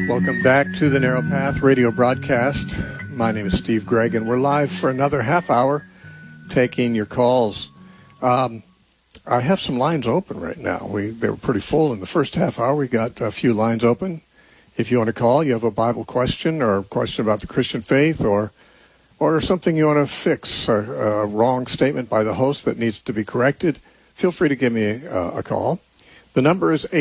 Welcome back to the Narrow Path radio broadcast. My name is Steve Gregg, and we're live for another half hour taking your calls. I have some lines open right now. They were pretty full in the first half hour. We got a few lines open. If you want to call, you have a Bible question or a question about the Christian faith or something you want to fix, a wrong statement by the host that needs to be corrected, feel free to give me a call. The number is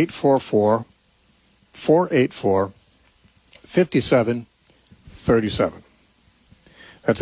844-484-5737. That's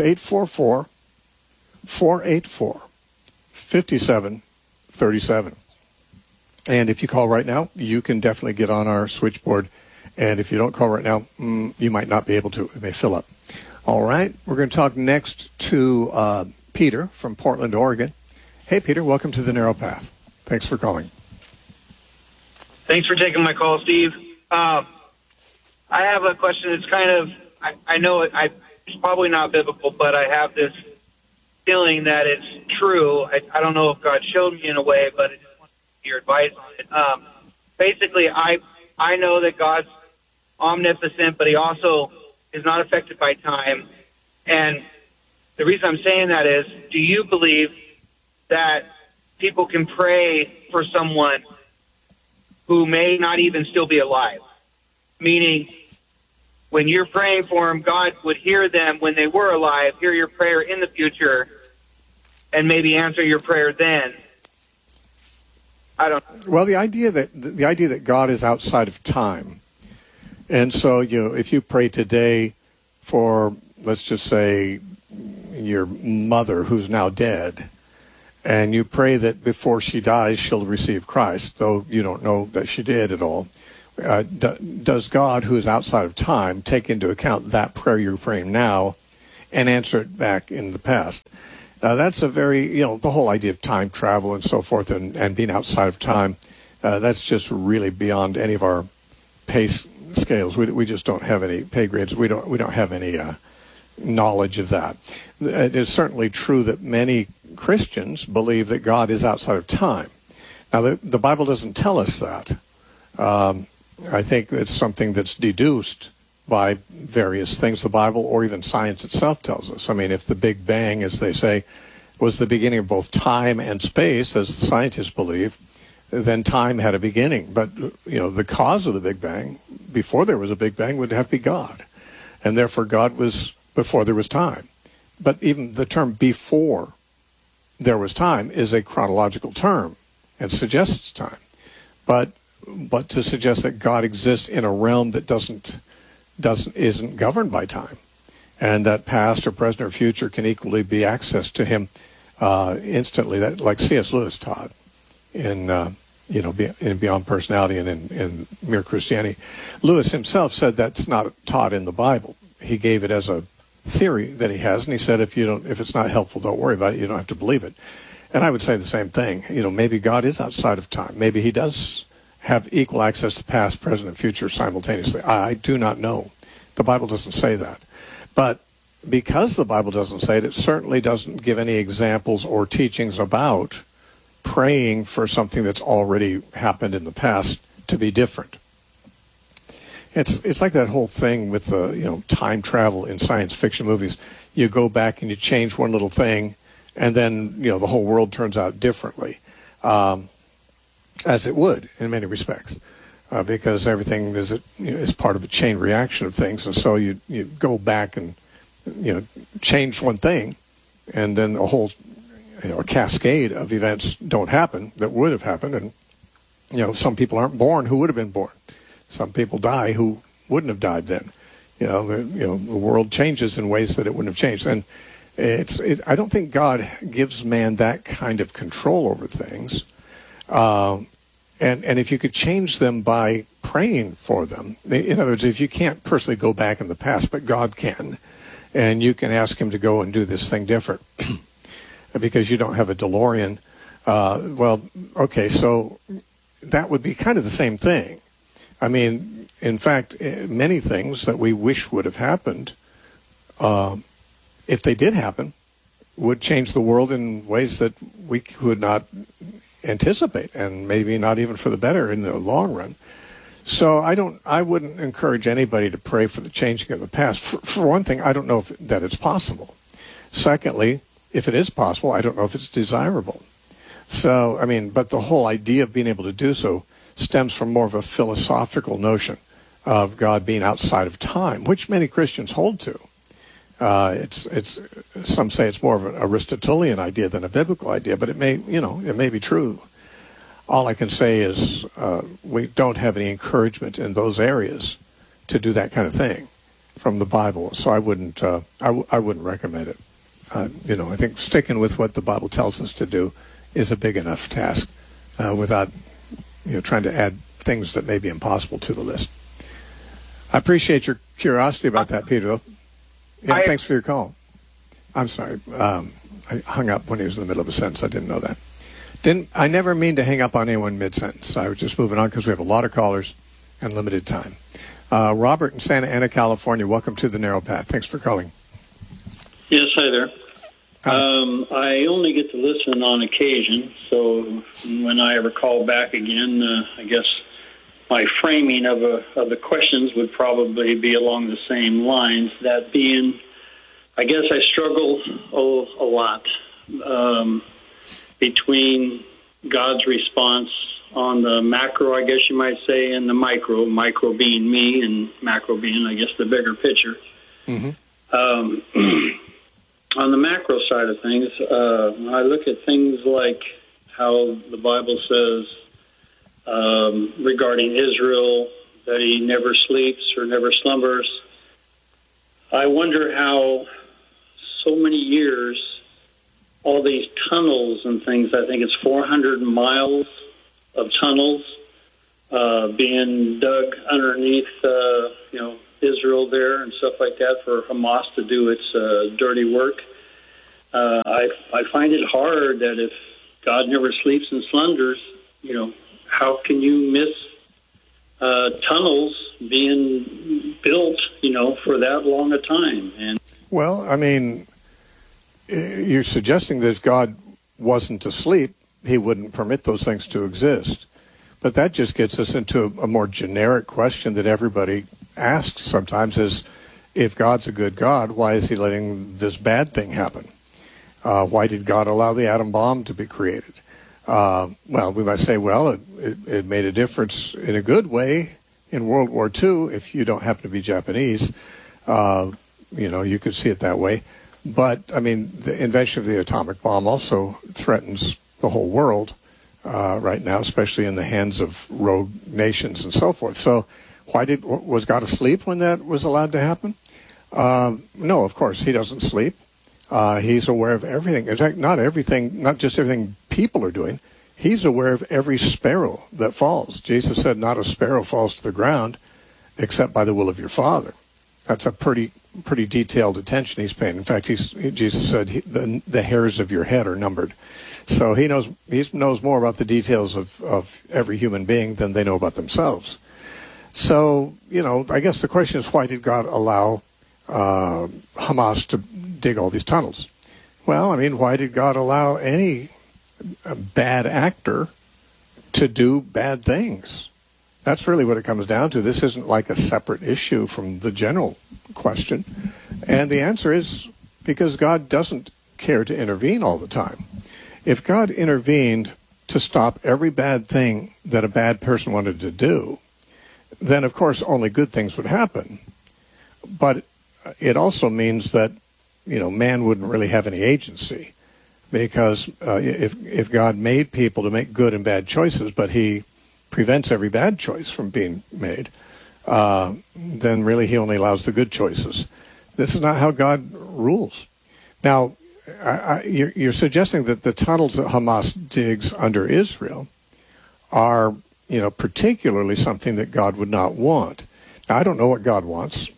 844-484-5737. And if you call right now, you can definitely get on our switchboard. And if you don't call right now, you might not be able to. It may fill up. All right. We're going to talk next to Peter from Portland, Oregon. Hey, Peter. Welcome to the Narrow Path. Thanks for calling. Thanks for taking my call, Steve. I have a question. It's kind of, I know it's probably not biblical, but I have this feeling that it's true. I don't know if God showed me in a way, but I just want your advice on it. Basically, I know that God's omnipotent, but he also is not affected by time. And the reason I'm saying that is, do you believe that people can pray for someone who may not even still be alive? Meaning, when you're praying for them, God would hear them when they were alive, hear your prayer in the future, and maybe answer your prayer then. I don't know. Well, the idea that God is outside of time, and so if you pray today for, let's just say, your mother who's now dead, and you pray that before she dies she'll receive Christ, though you don't know that she did at all. Does God, who is outside of time, take into account that prayer you're praying now and answer it back in the past? That's a very, the whole idea of time travel and so forth and being outside of time, that's just really beyond any of our pay scales. We just don't have any pay grades. We don't have any knowledge of that. It is certainly true that many Christians believe that God is outside of time. Now, the Bible doesn't tell us that. I think it's something that's deduced by various things the Bible or even science itself tells us. I mean, if the Big Bang, as they say, was the beginning of both time and space, as the scientists believe, then time had a beginning. But, the cause of the Big Bang, before there was a Big Bang, would have to be God. And therefore, God was before there was time. But even the term before there was time is a chronological term and suggests time. But to suggest that God exists in a realm that isn't governed by time, and that past or present or future can equally be accessed to him instantly, that like C.S. Lewis taught in Beyond Personality and in Mere Christianity. Lewis himself said that's not taught in the Bible. He gave it as a theory that he has, and he said if it's not helpful, don't worry about it. You don't have to believe it. And I would say the same thing. Maybe God is outside of time. Maybe he does have equal access to past, present, and future simultaneously. I do not know. The Bible doesn't say that. But because the Bible doesn't say it, it certainly doesn't give any examples or teachings about praying for something that's already happened in the past to be different. It's like that whole thing with time travel in science fiction movies. You go back and you change one little thing, and then the whole world turns out differently. As it would in many respects, because everything is part of the chain reaction of things, and so you go back and change one thing, and then a whole a cascade of events don't happen that would have happened, and some people aren't born who would have been born, some people die who wouldn't have died then. The world changes in ways that it wouldn't have changed, and I don't think God gives man that kind of control over things. And if you could change them by praying for them, in other words, if you can't personally go back in the past, but God can, and you can ask him to go and do this thing different because you don't have a DeLorean, so that would be kind of the same thing. I mean, in fact, many things that we wish would have happened, if they did happen, would change the world in ways that we could not anticipate, and maybe not even for the better in the long run. So I wouldn't encourage anybody to pray for the changing of the past. For one thing, I don't know that it's possible. Secondly, if it is possible, I don't know if it's desirable. So, I mean, but the whole idea of being able to do so stems from more of a philosophical notion of God being outside of time, which many Christians hold to. It's some say it's more of an Aristotelian idea than a biblical idea, but it may be true. All I can say is we don't have any encouragement in those areas to do that kind of thing from the Bible. So I wouldn't recommend it. I think sticking with what the Bible tells us to do is a big enough task without trying to add things that may be impossible to the list. I appreciate your curiosity about that, Pedro. Yeah, thanks for your call. I'm sorry. I hung up when he was in the middle of a sentence. I didn't know that. I never mean to hang up on anyone mid-sentence. I was just moving on because we have a lot of callers and limited time. Robert in Santa Ana, California, welcome to The Narrow Path. Thanks for calling. Yes, hi there. I only get to listen on occasion, so when I ever call back again, I guess my framing of the questions would probably be along the same lines. That being, I guess I struggle a lot between God's response on the macro, I guess you might say, and the micro being me and macro being, I guess, the bigger picture. Mm-hmm. On the macro side of things, I look at things like how the Bible says regarding Israel that he never sleeps or never slumbers. I wonder how so many years, all these tunnels and things, I think it's 400 miles of tunnels being dug underneath, Israel there and stuff like that for Hamas to do its dirty work. I find it hard that if God never sleeps and slumbers, how can you miss tunnels being built, for that long a time? And well, I mean, you're suggesting that if God wasn't asleep, he wouldn't permit those things to exist. But that just gets us into a more generic question that everybody asks sometimes is, if God's a good God, why is he letting this bad thing happen? Why did God allow the atom bomb to be created? Well, we might say, it made a difference in a good way in World War II. If you don't happen to be Japanese, you could see it that way. But, I mean, the invention of the atomic bomb also threatens the whole world right now, especially in the hands of rogue nations and so forth. So was God asleep when that was allowed to happen? No, of course, he doesn't sleep. He's aware of everything. In fact, not just everything people are doing. He's aware of every sparrow that falls. Jesus said, not a sparrow falls to the ground except by the will of your Father. That's a pretty detailed attention he's paying. In fact, Jesus said the hairs of your head are numbered. So he knows more about the details of every human being than they know about themselves. So, I guess the question is, why did God allow Hamas to dig all these tunnels? Well, I mean, why did God allow any bad actor to do bad things? That's really what it comes down to. This isn't like a separate issue from the general question. And the answer is because God doesn't care to intervene all the time. If God intervened to stop every bad thing that a bad person wanted to do, then of course only good things would happen. But it also means that, man wouldn't really have any agency, because if God made people to make good and bad choices, but he prevents every bad choice from being made, then really he only allows the good choices. This is not how God rules. Now, you're suggesting that the tunnels that Hamas digs under Israel are, particularly something that God would not want. Now, I don't know what God wants.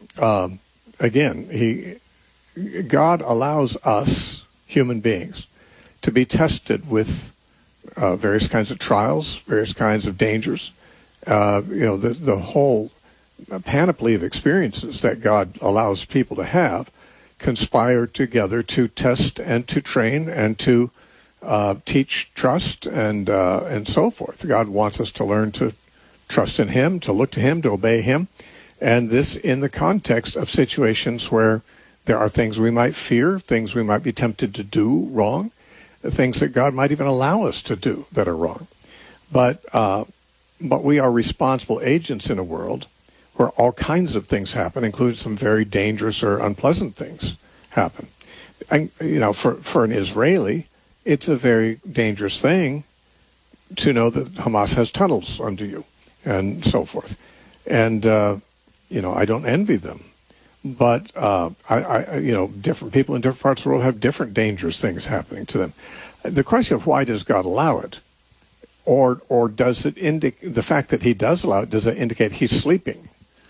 Again, God allows us, human beings, to be tested with various kinds of trials, various kinds of dangers. The whole panoply of experiences that God allows people to have conspire together to test and to train and to teach trust and so forth. God wants us to learn to trust in him, to look to him, to obey him. And this in the context of situations where there are things we might fear, things we might be tempted to do wrong, things that God might even allow us to do that are wrong. But we are responsible agents in a world where all kinds of things happen, including some very dangerous or unpleasant things happen. And, for an Israeli, it's a very dangerous thing to know that Hamas has tunnels under you and so forth. And, I don't envy them. But, different people in different parts of the world have different dangerous things happening to them. The question of why does God allow it? Or does it indicate, the fact that he does allow it, does it indicate he's sleeping?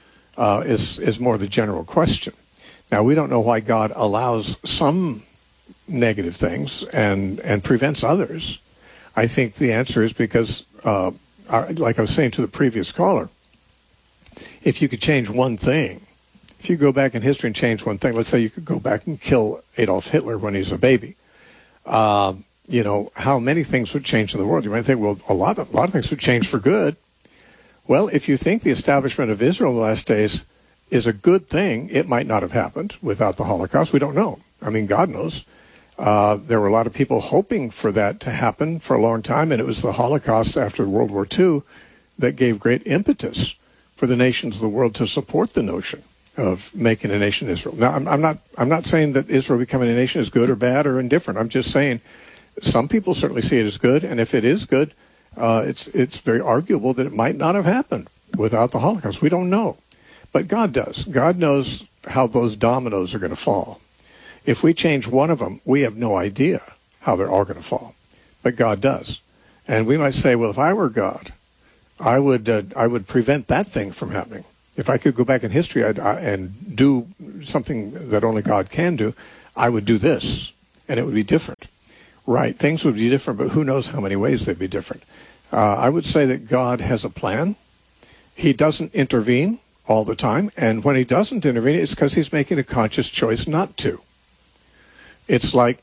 Is more the general question. Now, we don't know why God allows some negative things and prevents others. I think the answer is because, like I was saying to the previous caller, if you could change one thing, if you go back in history and change one thing, let's say you could go back and kill Adolf Hitler when he was a baby, how many things would change in the world? You might think, well, a lot of things would change for good. Well, if you think the establishment of Israel in the last days is a good thing, it might not have happened without the Holocaust. We don't know. I mean, God knows. There were a lot of people hoping for that to happen for a long time, and it was the Holocaust after World War II that gave great impetus for the nations of the world to support the notion of making a nation Israel. Now, I'm not saying that Israel becoming a nation is good or bad or indifferent. I'm just saying some people certainly see it as good, and if it is good, it's very arguable that it might not have happened without the Holocaust. We don't know. But God does. God knows how those dominoes are going to fall. If we change one of them, we have no idea how they're all going to fall. But God does. And we might say, well, if I were God, I would prevent that thing from happening. If I could go back in history and do something that only God can do, I would do this, and it would be different. Right, things would be different, but who knows how many ways they'd be different. I would say that God has a plan. He doesn't intervene all the time, and when he doesn't intervene, it's because he's making a conscious choice not to. It's like,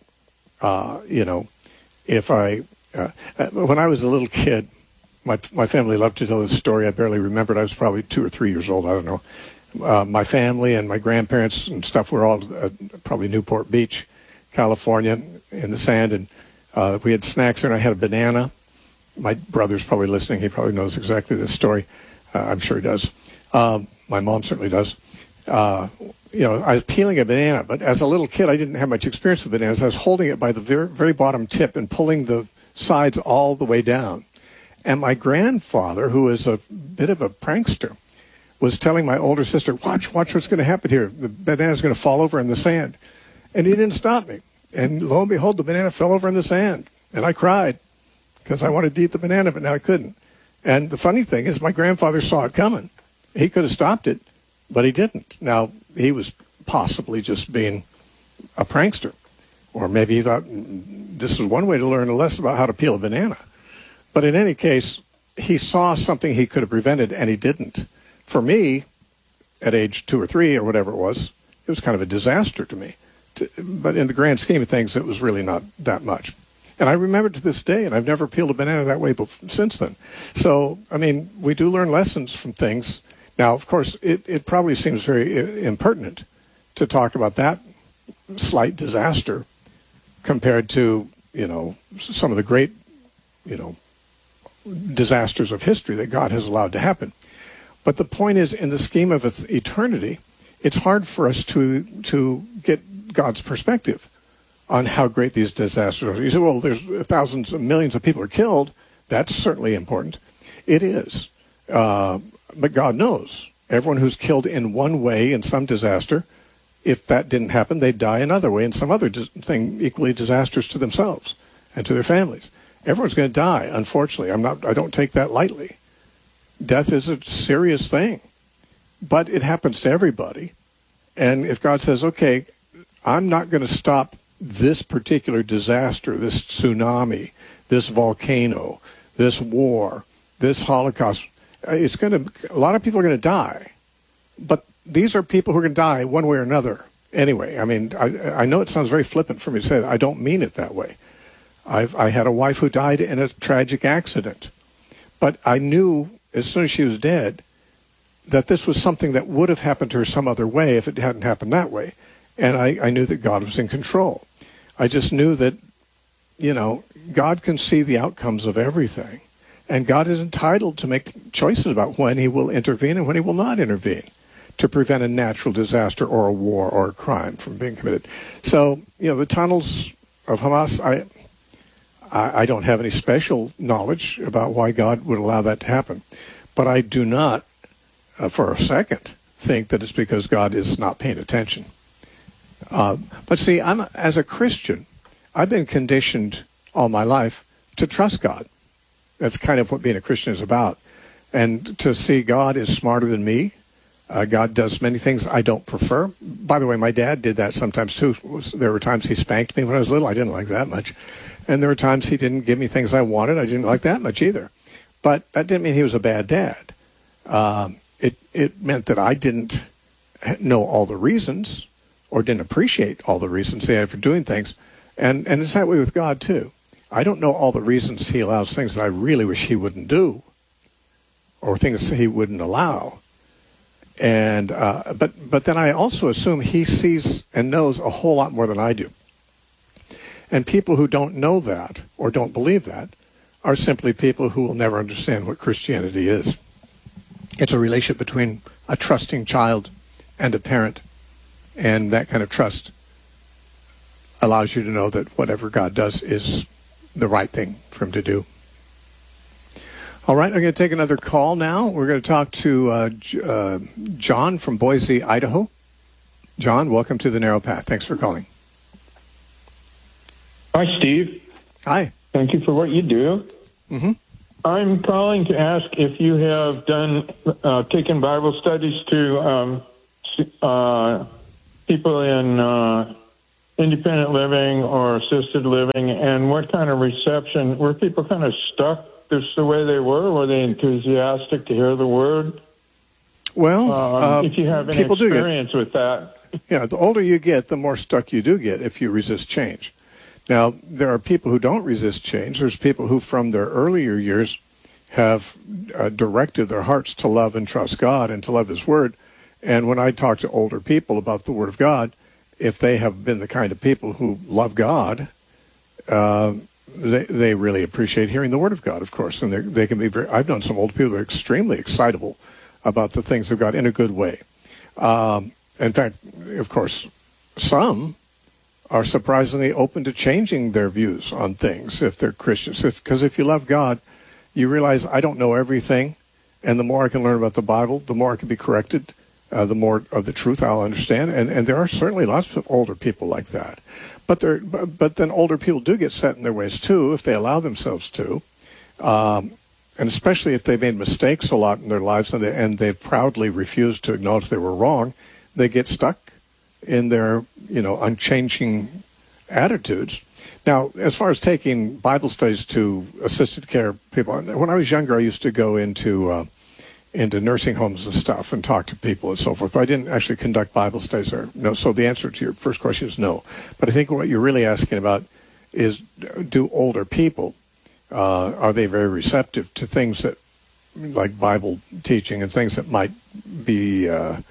if when I was a little kid, my family loved to tell this story. I barely remembered. I was probably 2 or 3 years old. I don't know. My family and my grandparents and stuff were all probably Newport Beach, California, in the sand, and we had snacks there, and I had a banana. My brother's probably listening. He probably knows exactly this story. I'm sure he does. My mom certainly does. I was peeling a banana, but as a little kid, I didn't have much experience with bananas. I was holding it by the very, very bottom tip and pulling the sides all the way down. And my grandfather, who was a bit of a prankster, was telling my older sister, watch what's going to happen here. The banana's going to fall over in the sand. And he didn't stop me. And lo and behold, the banana fell over in the sand. And I cried because I wanted to eat the banana, but now I couldn't. And the funny thing is my grandfather saw it coming. He could have stopped it, but he didn't. Now, he was possibly just being a prankster. Or maybe he thought this is one way to learn a lesson about how to peel a banana. But in any case, he saw something he could have prevented, and he didn't. For me, at age 2 or 3 or whatever it was kind of a disaster to me. But in the grand scheme of things, it was really not that much. And I remember to this day, and I've never peeled a banana that way since then. So, I mean, we do learn lessons from things. Now, of course, it probably seems very impertinent to talk about that slight disaster compared to, some of the great, disasters of history that God has allowed to happen. But the point is, in the scheme of eternity, it's hard for us to get God's perspective on how great these disasters are. You say, well, there's thousands and millions of people are killed. That's certainly important. It is. But God knows. Everyone who's killed in one way in some disaster, if that didn't happen, they'd die another way in some other thing equally disastrous to themselves and to their families. Everyone's going to die, unfortunately. I don't take that lightly. Death is a serious thing. But it happens to everybody. And if God says, okay, I'm not going to stop this particular disaster, this tsunami, this volcano, this war, this Holocaust, a lot of people are going to die. But these are people who are going to die one way or another anyway. I mean, I know it sounds very flippant for me to say that. I don't mean it that way. I had a wife who died in a tragic accident. But I knew as soon as she was dead, that this was something that would have happened to her some other way if it hadn't happened that way. And I knew that God was in control. I just knew that, God can see the outcomes of everything. And God is entitled to make choices about when he will intervene and when he will not intervene to prevent a natural disaster or a war or a crime from being committed. So, the tunnels of Hamas, I don't have any special knowledge about why God would allow that to happen. But I do not, for a second, think that it's because God is not paying attention. But see, as a Christian, I've been conditioned all my life to trust God. That's kind of what being a Christian is about. And to see God is smarter than me. God does many things I don't prefer. By the way, my dad did that sometimes too. There were times he spanked me when I was little. I didn't like that much. And there were times he didn't give me things I wanted. I didn't like that much either. But that didn't mean he was a bad dad. It meant that I didn't know all the reasons or didn't appreciate all the reasons he had for doing things. And it's that way with God too. I don't know all the reasons he allows things that I really wish he wouldn't do or things he wouldn't allow. And but then I also assume he sees and knows a whole lot more than I do. And people who don't know that or don't believe that are simply people who will never understand what Christianity is. It's a relationship between a trusting child and a parent, and that kind of trust allows you to know that whatever God does is the right thing for him to do. All right, I'm going to take another call now. We're going to talk to John from Boise, Idaho. John, welcome to The Narrow Path. Thanks for calling. Hi, Steve. Hi. Thank you for what you do. Mm-hmm. I'm calling to ask if you have taken Bible studies to people in independent living or assisted living, and what kind of reception? Were people kind of stuck just the way they were? Were they enthusiastic to hear the word? Well, if you have any experience with that. Yeah, the older you get, the more stuck you do get if you resist change. Now, there are people who don't resist change. There's people who, from their earlier years, have directed their hearts to love and trust God and to love his word. And when I talk to older people about the word of God, if they have been the kind of people who love God, they really appreciate hearing the word of God, of course. And they can be very, I've known some old people that are extremely excitable about the things of God in a good way. In fact, of course, some are surprisingly open to changing their views on things if they're Christians. Because if you love God, you realize I don't know everything, and the more I can learn about the Bible, the more I can be corrected, the more of the truth I'll understand. And there are certainly lots of older people like that. But then older people do get set in their ways too, if they allow themselves to. And especially if they've made mistakes a lot in their lives and they've proudly refused to acknowledge they were wrong, they get stuck in their, unchanging attitudes. Now, as far as taking Bible studies to assisted care people, when I was younger, I used to go into nursing homes and stuff and talk to people and so forth. But I didn't actually conduct Bible studies there. No. So the answer to your first question is no. But I think what you're really asking about is, do older people, are they very receptive to things that, like Bible teaching and things that might be,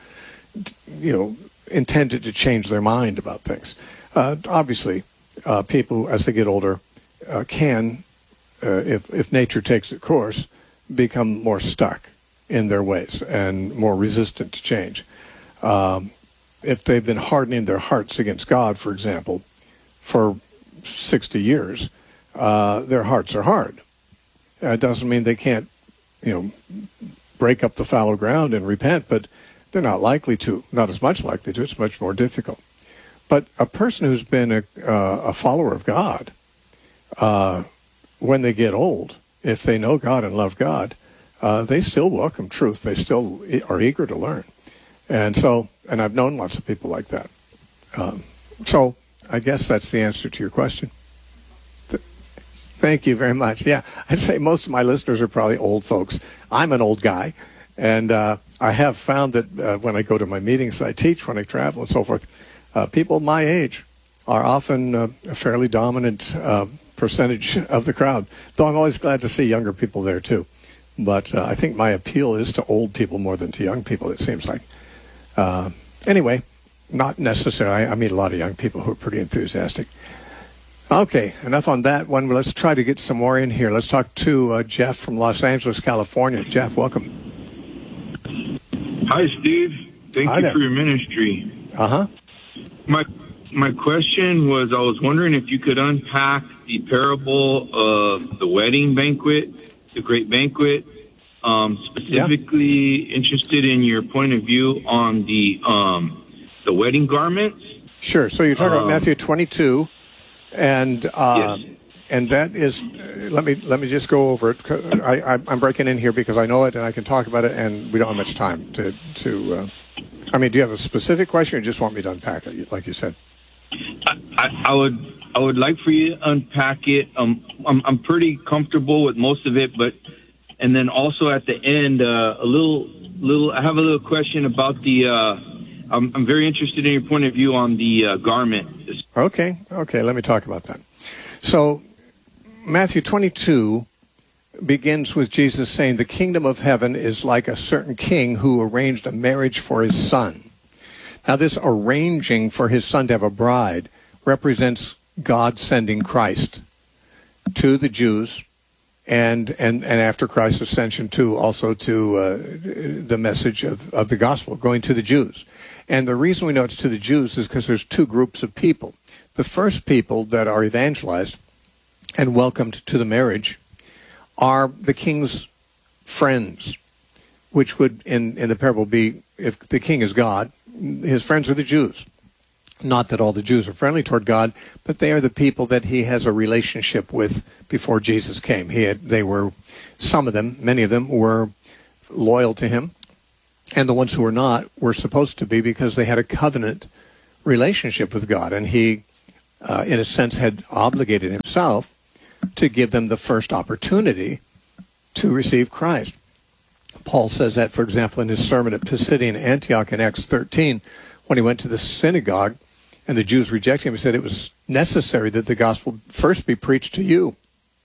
intended to change their mind about things? Obviously, people, as they get older, can, if nature takes its course, become more stuck in their ways and more resistant to change. If they've been hardening their hearts against God, for example, for 60 years, their hearts are hard. It doesn't mean they can't, break up the fallow ground and repent, but they're not likely to, not as much likely to. It's much more difficult. But a person who's been a follower of God, when they get old, if they know God and love God, they still welcome truth. They still are eager to learn. And I've known lots of people like that. So I guess that's the answer to your question. Thank you very much. Yeah, I'd say most of my listeners are probably old folks. I'm an old guy. And I have found that when I go to my meetings, I teach, when I travel and so forth, people my age are often a fairly dominant percentage of the crowd, though I'm always glad to see younger people there too. But I think my appeal is to old people more than to young people, it seems like. Anyway, not necessarily. I meet a lot of young people who are pretty enthusiastic. Okay, enough on that one. Let's try to get some more in here. Let's talk to Jeff from Los Angeles, California. Jeff, welcome. Hi, Steve. Thank Hi you there. for your ministry. Uh-huh. My question was, I was wondering if you could unpack the parable of the wedding banquet, the great banquet. Specifically interested in your point of view on the wedding garments. Sure. So you're talking about Matthew 22, and Yes. and that is. Let me just go over it. I'm breaking in here because I know it and I can talk about it, and we don't have much time to. I mean, do you have a specific question, or just want me to unpack it, like you said? I would like for you to unpack it. I'm pretty comfortable with most of it, but and then also at the end, I have a little question about the. I'm very interested in your point of view on the garment. Okay. Let me talk about that. So, Matthew 22 begins with Jesus saying, "The kingdom of heaven is like a certain king who arranged a marriage for his son." Now, this arranging for his son to have a bride represents God sending Christ to the Jews, and after Christ's ascension too, also to the message of the gospel going to the Jews. And the reason we know it's to the Jews is because there's two groups of people. The first people that are evangelized and welcomed to the marriage are the king's friends, which would in the parable be, if the king is God, his friends are the Jews. Not that all the Jews are friendly toward God, but they are the people that he has a relationship with before Jesus came. Some of them, many of them, were loyal to him, and the ones who were not were supposed to be, because they had a covenant relationship with God, and he, in a sense, had obligated himself to give them the first opportunity to receive Christ. Paul says that, for example, in his sermon at Pisidian Antioch in Acts 13, when he went to the synagogue and the Jews rejected him. He said it was necessary that the gospel first be preached to you.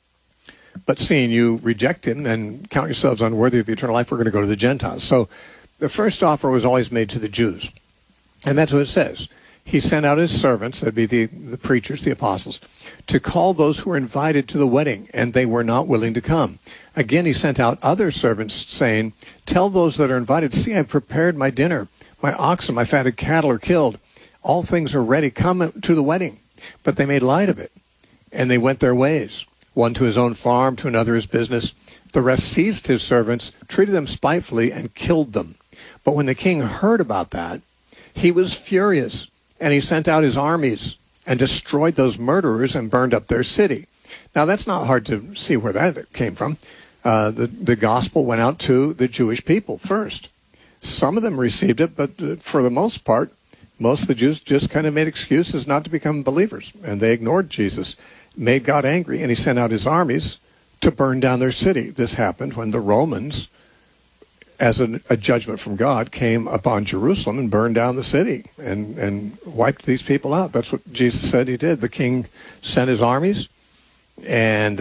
But seeing you reject him and count yourselves unworthy of eternal life, we're going to go to the Gentiles. So the first offer was always made to the Jews. And that's what it says. He sent out his servants, that'd be the preachers, the apostles, to call those who were invited to the wedding, and they were not willing to come. Again, he sent out other servants, saying, tell those that are invited, see, I've prepared my dinner. My oxen, my fatted cattle are killed. All things are ready. Come to the wedding. But they made light of it, and they went their ways. One to his own farm, to another his business. The rest seized his servants, treated them spitefully, and killed them. But when the king heard about that, he was furious, and he sent out his armies and destroyed those murderers and burned up their city. Now, that's not hard to see where that came from. The gospel went out to the Jewish people first. Some of them received it, but for the most part, most of the Jews just kind of made excuses not to become believers, and they ignored Jesus, made God angry, and he sent out his armies to burn down their city. This happened when the Romans, as a judgment from God, came upon Jerusalem and burned down the city and wiped these people out. That's what Jesus said he did. The king sent his armies, and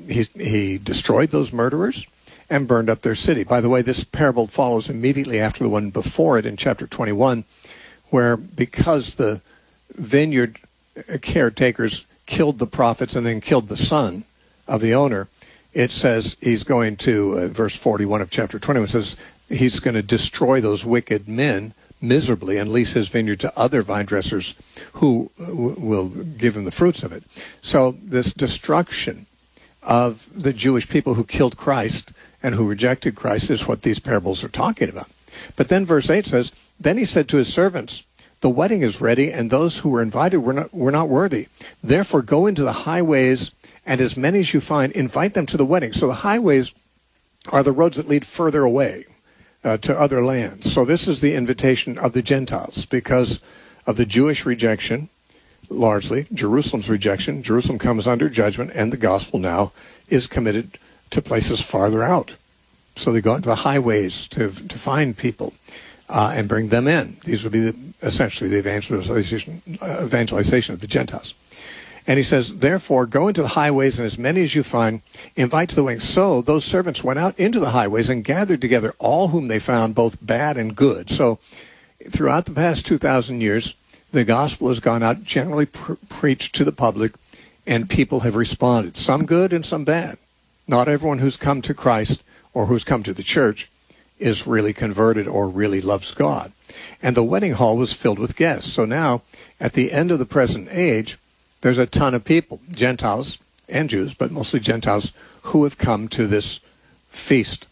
he destroyed those murderers and burned up their city. By the way, this parable follows immediately after the one before it in chapter 21, where because the vineyard caretakers killed the prophets and then killed the son of the owner, it says he's going to, verse 41 of chapter 21 says, he's going to destroy those wicked men miserably and lease his vineyard to other vine dressers who will give him the fruits of it. So this destruction of the Jewish people who killed Christ and who rejected Christ is what these parables are talking about. But then verse 8 says, then he said to his servants, the wedding is ready, and those who were invited were not worthy. Therefore go into the highways, and as many as you find, invite them to the wedding. So the highways are the roads that lead further away to other lands. So this is the invitation of the Gentiles because of the Jewish rejection, largely, Jerusalem's rejection. Jerusalem comes under judgment, and the gospel now is committed to places farther out. So they go into the highways to find people and bring them in. These would be essentially the evangelization of the Gentiles. And he says, therefore, go into the highways, and as many as you find, invite to the wedding. So those servants went out into the highways and gathered together all whom they found, both bad and good. So throughout the past 2,000 years, the gospel has gone out, generally preached to the public, and people have responded, some good and some bad. Not everyone who's come to Christ or who's come to the church is really converted or really loves God. And the wedding hall was filled with guests. So now, at the end of the present age, there's a ton of people, Gentiles and Jews, but mostly Gentiles, who have come to this feast,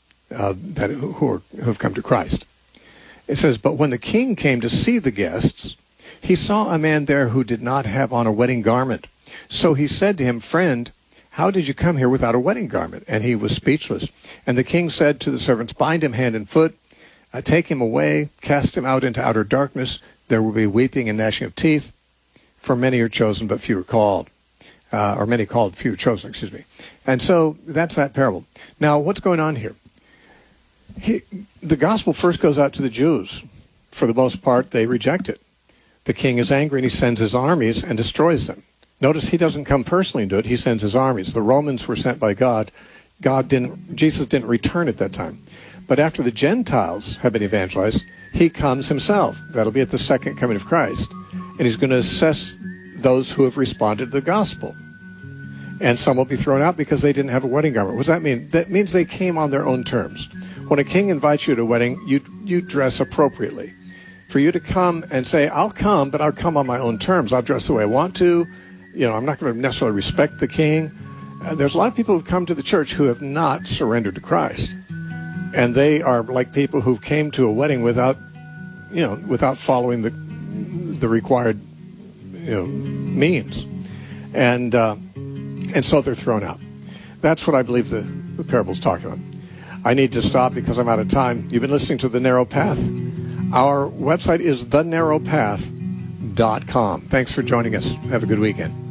who have come to Christ. It says, but when the king came to see the guests, he saw a man there who did not have on a wedding garment. So he said to him, friend, how did you come here without a wedding garment? And he was speechless. And the king said to the servants, bind him hand and foot, take him away, cast him out into outer darkness. There will be weeping and gnashing of teeth. For many are chosen, but few are called. Or many called, few chosen, excuse me. And so that's that parable. Now, what's going on here? The gospel first goes out to the Jews. For the most part, they reject it. The king is angry, and he sends his armies and destroys them. Notice he doesn't come personally and do it. He sends his armies. The Romans were sent by God. Jesus didn't return at that time. But after the Gentiles have been evangelized, he comes himself. That'll be at the second coming of Christ. And he's going to assess those who have responded to the gospel. And some will be thrown out because they didn't have a wedding garment. What does that mean? That means they came on their own terms. When a king invites you to a wedding, you dress appropriately. For you to come and say, I'll come, but I'll come on my own terms. I'll dress the way I want to. I'm not going to necessarily respect the king. There's a lot of people who've come to the church who have not surrendered to Christ. And they are like people who came to a wedding without following the required, means. And so they're thrown out. That's what I believe the parable's talking about. I need to stop because I'm out of time. You've been listening to The Narrow Path. Our website is thenarrowpath.com. Thanks for joining us. Have a good weekend.